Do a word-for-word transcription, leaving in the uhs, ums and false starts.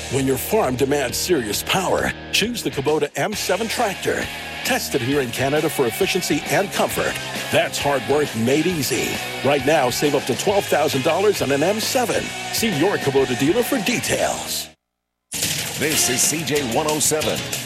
When your farm demands serious power, choose the Kubota M seven tractor. Tested here in Canada for efficiency and comfort. That's hard work made easy. Right now, save up to twelve thousand dollars on an M seven. See your Kubota dealer for details. This is C J one oh seven.